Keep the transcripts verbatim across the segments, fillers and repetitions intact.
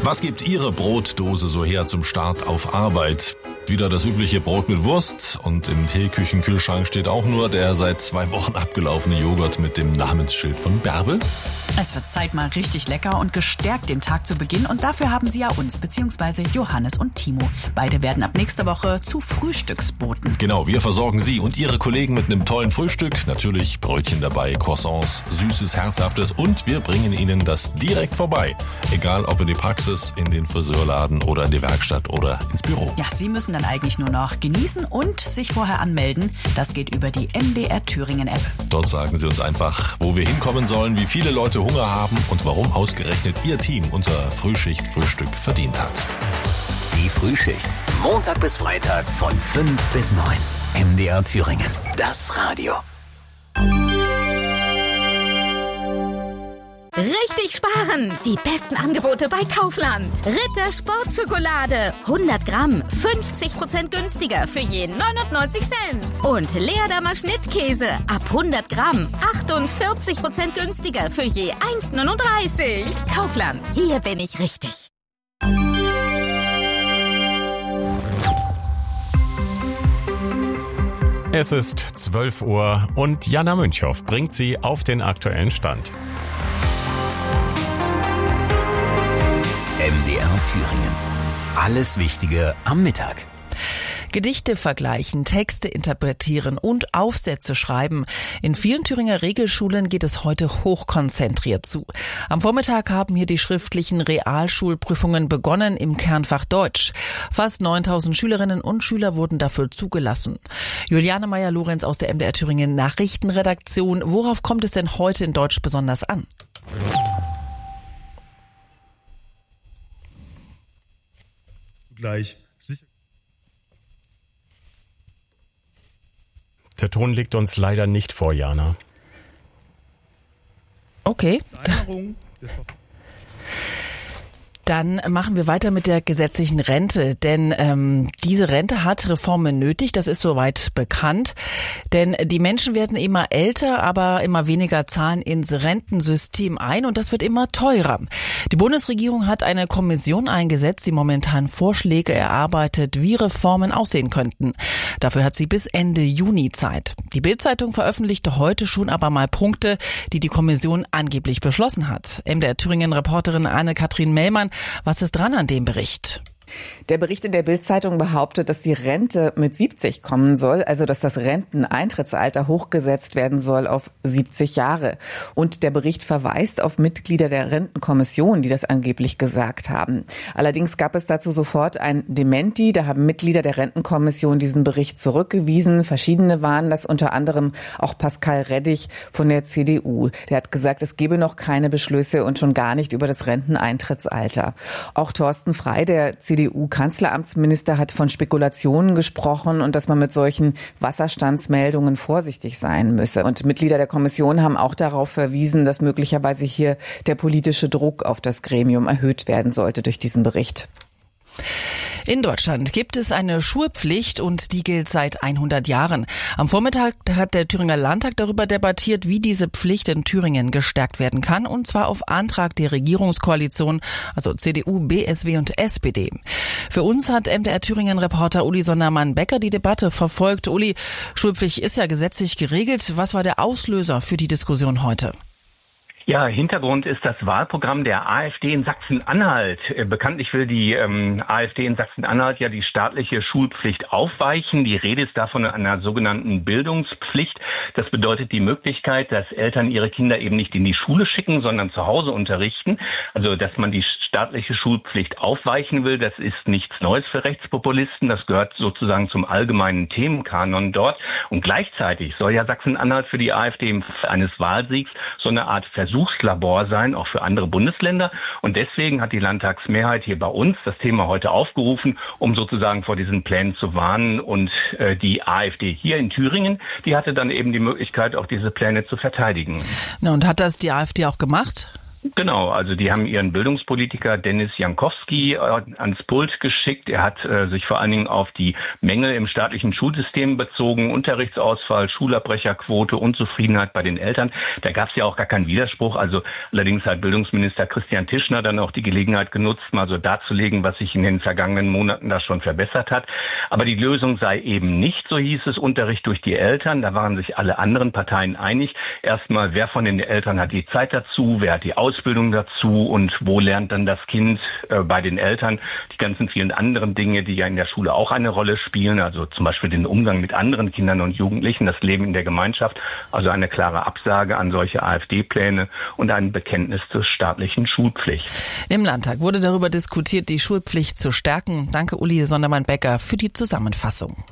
Was gibt Ihre Brotdose so her zum Start auf Arbeit? Wieder das übliche Brot mit Wurst und im Teeküchenkühlschrank steht auch nur der seit zwei Wochen abgelaufene Joghurt mit dem Namensschild von Bärbel. Es wird Zeit, mal richtig lecker und gestärkt den Tag zu beginnen und dafür haben Sie ja uns, beziehungsweise Johannes und Timo. Beide werden ab nächster Woche zu Frühstücksboten. Genau, wir versorgen Sie und Ihre Kollegen mit einem tollen Frühstück. Natürlich Brötchen dabei, Croissants, Süßes, Herzhaftes und wir bringen Ihnen das direkt vorbei. Egal ob in die Praxis, in den Friseurladen oder in die Werkstatt oder ins Büro. Ja, Sie müssen dann eigentlich nur noch genießen und sich vorher anmelden. Das geht über die M D R Thüringen App. Dort sagen Sie uns einfach, wo wir hinkommen sollen, wie viele Leute Hunger haben und warum ausgerechnet Ihr Team unser Frühschicht-Frühstück verdient hat. Die Frühschicht. Montag bis Freitag von fünf bis neun. M D R Thüringen. Das Radio. Richtig sparen! Die besten Angebote bei Kaufland. Ritter Sportschokolade. hundert Gramm. fünfzig Prozent günstiger für je neunundneunzig Cent. Und Leerdammer Schnittkäse. Ab hundert Gramm. achtundvierzig Prozent günstiger für je eins Komma neununddreißig. Kaufland. Hier bin ich richtig. Es ist zwölf Uhr und Jana Münchow bringt Sie auf den aktuellen Stand. M D R Thüringen. Alles Wichtige am Mittag. Gedichte vergleichen, Texte interpretieren und Aufsätze schreiben. In vielen Thüringer Regelschulen geht es heute hochkonzentriert zu. Am Vormittag haben hier die schriftlichen Realschulprüfungen begonnen im Kernfach Deutsch. Fast neuntausend Schülerinnen und Schüler wurden dafür zugelassen. Juliane Meyer-Lorenz aus der M D R Thüringen Nachrichtenredaktion. Worauf kommt es denn heute in Deutsch besonders an? Gleich sicher. Der Ton liegt uns leider nicht vor, Jana. Okay. Dann machen wir weiter mit der gesetzlichen Rente, denn ähm, diese Rente hat Reformen nötig, das ist soweit bekannt. Denn die Menschen werden immer älter, aber immer weniger zahlen ins Rentensystem ein und das wird immer teurer. Die Bundesregierung hat eine Kommission eingesetzt, die momentan Vorschläge erarbeitet, wie Reformen aussehen könnten. Dafür hat sie bis Ende Juni Zeit. Die Bild-Zeitung veröffentlichte heute schon aber mal Punkte, die die Kommission angeblich beschlossen hat. M D R Thüringen-Reporterin Anne-Kathrin Mellmann, was ist dran an dem Bericht? Der Bericht in der Bild-Zeitung behauptet, dass die Rente mit siebzig kommen soll, also dass das Renteneintrittsalter hochgesetzt werden soll auf siebzig Jahre. Und der Bericht verweist auf Mitglieder der Rentenkommission, die das angeblich gesagt haben. Allerdings gab es dazu sofort ein Dementi. Da haben Mitglieder der Rentenkommission diesen Bericht zurückgewiesen. Verschiedene waren das, unter anderem auch Pascal Reddig von der C D U. Der hat gesagt, es gebe noch keine Beschlüsse und schon gar nicht über das Renteneintrittsalter. Auch Thorsten Frey, der C D U-Kanzleramtsminister, hat von Spekulationen gesprochen und dass man mit solchen Wasserstandsmeldungen vorsichtig sein müsse. Und Mitglieder der Kommission haben auch darauf verwiesen, dass möglicherweise hier der politische Druck auf das Gremium erhöht werden sollte durch diesen Bericht. In Deutschland gibt es eine Schulpflicht und die gilt seit hundert Jahren. Am Vormittag hat der Thüringer Landtag darüber debattiert, wie diese Pflicht in Thüringen gestärkt werden kann, und zwar auf Antrag der Regierungskoalition, also C D U, B S W und S P D. Für uns hat M D R Thüringen-Reporter Uli Sondermann-Becker die Debatte verfolgt. Uli, Schulpflicht ist ja gesetzlich geregelt. Was war der Auslöser für die Diskussion heute? Ja, Hintergrund ist das Wahlprogramm der AfD in Sachsen-Anhalt. Bekanntlich will die ähm, AfD in Sachsen-Anhalt ja die staatliche Schulpflicht aufweichen. Die Rede ist davon einer sogenannten Bildungspflicht. Das bedeutet die Möglichkeit, dass Eltern ihre Kinder eben nicht in die Schule schicken, sondern zu Hause unterrichten. Also, dass man die staatliche Schulpflicht aufweichen will, das ist nichts Neues für Rechtspopulisten. Das gehört sozusagen zum allgemeinen Themenkanon dort. Und gleichzeitig soll ja Sachsen-Anhalt für die AfD im Fall eines Wahlsiegs so eine Art Versuchslabor sein, auch für andere Bundesländer. Und deswegen hat die Landtagsmehrheit hier bei uns das Thema heute aufgerufen, um sozusagen vor diesen Plänen zu warnen. Und äh, die AfD hier in Thüringen, die hatte dann eben die Möglichkeit, auch diese Pläne zu verteidigen. Na, und hat das die AfD auch gemacht? Genau, also die haben ihren Bildungspolitiker Dennis Jankowski äh, ans Pult geschickt. Er hat äh, sich vor allen Dingen auf die Mängel im staatlichen Schulsystem bezogen, Unterrichtsausfall, Schulabbrecherquote, Unzufriedenheit bei den Eltern. Da gab es ja auch gar keinen Widerspruch. Also allerdings hat Bildungsminister Christian Tischner dann auch die Gelegenheit genutzt, mal so darzulegen, was sich in den vergangenen Monaten da schon verbessert hat. Aber die Lösung sei eben nicht, so hieß es, Unterricht durch die Eltern. Da waren sich alle anderen Parteien einig. Erstmal, wer von den Eltern hat die Zeit dazu, wer hat die Ausbildung Ausbildung dazu und wo lernt dann das Kind äh, bei den Eltern die ganzen vielen anderen Dinge, die ja in der Schule auch eine Rolle spielen, also zum Beispiel den Umgang mit anderen Kindern und Jugendlichen, das Leben in der Gemeinschaft, also eine klare Absage an solche AfD-Pläne und ein Bekenntnis zur staatlichen Schulpflicht. Im Landtag wurde darüber diskutiert, die Schulpflicht zu stärken. Danke Uli Sondermann-Becker für die Zusammenfassung.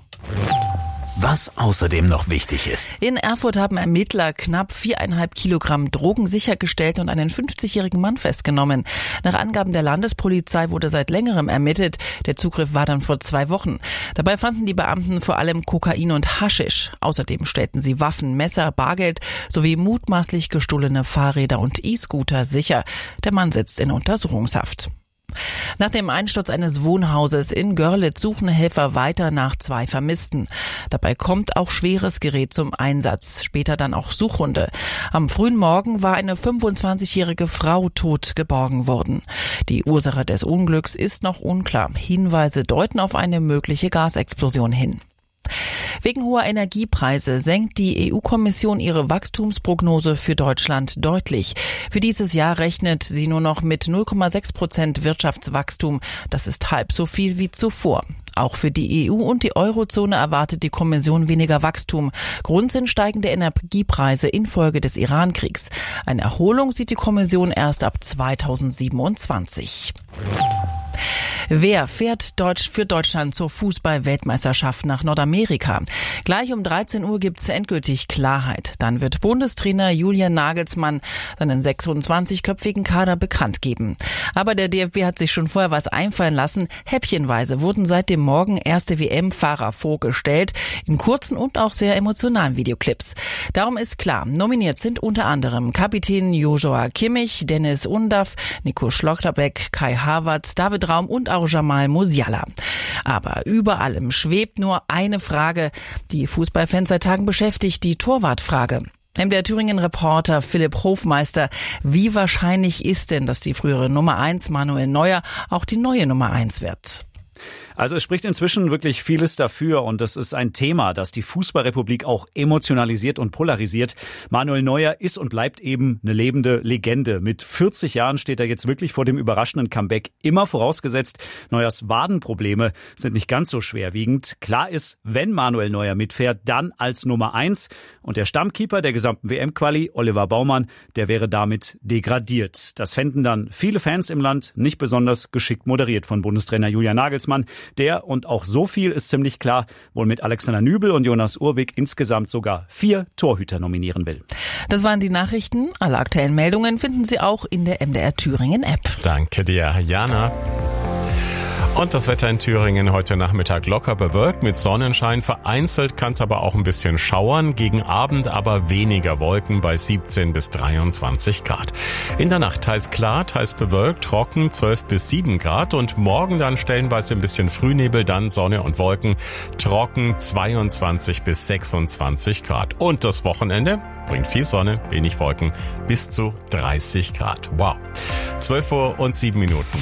Was außerdem noch wichtig ist. In Erfurt haben Ermittler knapp viereinhalb Kilogramm Drogen sichergestellt und einen fünfzigjährigen Mann festgenommen. Nach Angaben der Landespolizei wurde seit längerem ermittelt. Der Zugriff war dann vor zwei Wochen. Dabei fanden die Beamten vor allem Kokain und Haschisch. Außerdem stellten sie Waffen, Messer, Bargeld sowie mutmaßlich gestohlene Fahrräder und E-Scooter sicher. Der Mann sitzt in Untersuchungshaft. Nach dem Einsturz eines Wohnhauses in Görlitz suchen Helfer weiter nach zwei Vermissten. Dabei kommt auch schweres Gerät zum Einsatz, später dann auch Suchhunde. Am frühen Morgen war eine fünfundzwanzigjährige Frau tot geborgen worden. Die Ursache des Unglücks ist noch unklar. Hinweise deuten auf eine mögliche Gasexplosion hin. Wegen hoher Energiepreise senkt die E U-Kommission ihre Wachstumsprognose für Deutschland deutlich. Für dieses Jahr rechnet sie nur noch mit null Komma sechs Prozent Wirtschaftswachstum. Das ist halb so viel wie zuvor. Auch für die E U und die Eurozone erwartet die Kommission weniger Wachstum. Grund sind steigende Energiepreise infolge des Iran-Kriegs. Eine Erholung sieht die Kommission erst ab zweitausendsiebenundzwanzig. Wer fährt Deutsch für Deutschland zur Fußball-Weltmeisterschaft nach Nordamerika? Gleich um dreizehn Uhr gibt's endgültig Klarheit. Dann wird Bundestrainer Julian Nagelsmann seinen sechsundzwanzigköpfigen Kader bekannt geben. Aber der D F B hat sich schon vorher was einfallen lassen. Häppchenweise wurden seit dem Morgen erste W M-Fahrer vorgestellt, in kurzen und auch sehr emotionalen Videoclips. Darum ist klar, nominiert sind unter anderem Kapitän Joshua Kimmich, Dennis Undaff, Nico Schlotterbeck, Kai Havertz, David Raum und auch Jamal Musiala. Aber über allem schwebt nur eine Frage, die Fußballfans seit Tagen beschäftigt, die Torwartfrage. M D R Thüringen-Reporter Philipp Hofmeister, wie wahrscheinlich ist denn, dass die frühere Nummer eins Manuel Neuer auch die neue Nummer eins wird? Also es spricht inzwischen wirklich vieles dafür und das ist ein Thema, das die Fußballrepublik auch emotionalisiert und polarisiert. Manuel Neuer ist und bleibt eben eine lebende Legende. Mit vierzig Jahren steht er jetzt wirklich vor dem überraschenden Comeback. Immer vorausgesetzt, Neuers Wadenprobleme sind nicht ganz so schwerwiegend. Klar ist, wenn Manuel Neuer mitfährt, dann als Nummer eins. Und der Stammkeeper der gesamten W M-Quali, Oliver Baumann, der wäre damit degradiert. Das fänden dann viele Fans im Land nicht besonders geschickt moderiert von Bundestrainer Julian Nagelsmann. Der, und auch so viel ist ziemlich klar, wohl mit Alexander Nübel und Jonas Urwig insgesamt sogar vier Torhüter nominieren will. Das waren die Nachrichten. Alle aktuellen Meldungen finden Sie auch in der M D R Thüringen App. Danke dir, Jana. Und das Wetter in Thüringen heute Nachmittag locker bewölkt mit Sonnenschein. Vereinzelt kann es aber auch ein bisschen schauern. Gegen Abend aber weniger Wolken bei siebzehn bis dreiundzwanzig Grad. In der Nacht teils klar, teils bewölkt, trocken zwölf bis sieben Grad. Und morgen dann stellenweise ein bisschen Frühnebel, dann Sonne und Wolken. Trocken zweiundzwanzig bis sechsundzwanzig Grad. Und das Wochenende bringt viel Sonne, wenig Wolken, bis zu dreißig Grad. Wow. zwölf Uhr und sieben Minuten.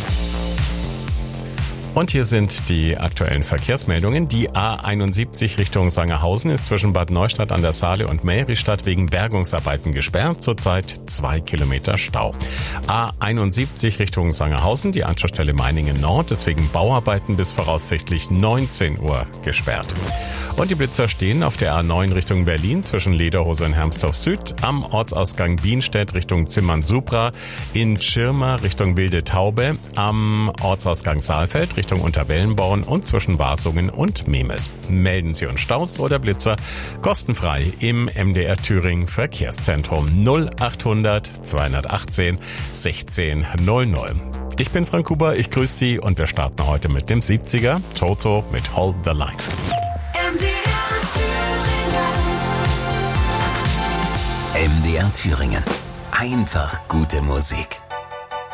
Und hier sind die aktuellen Verkehrsmeldungen. Die A einundsiebzig Richtung Sangerhausen ist zwischen Bad Neustadt an der Saale und Meristadt wegen Bergungsarbeiten gesperrt. Zurzeit zwei Kilometer Stau. A einundsiebzig Richtung Sangerhausen, die Anschlussstelle Meiningen Nord, ist wegen Bauarbeiten bis voraussichtlich neunzehn Uhr gesperrt. Und die Blitzer stehen auf der A neun Richtung Berlin zwischen Lederhose und Hermsdorf Süd, am Ortsausgang Bienstedt Richtung Zimmern-Supra, in Schirma Richtung Wilde Taube, am Ortsausgang Saalfeld Richtung Unterwellenborn und zwischen Wasungen und Memes. Melden Sie uns Staus oder Blitzer kostenfrei im M D R Thüringen Verkehrszentrum null achthundert zweihundertachtzehn sechzehn null null. Ich bin Frank Huber, ich grüße Sie und wir starten heute mit dem siebziger, Toto mit Hold the Line. M D R Thüringen. einfach gute Musik.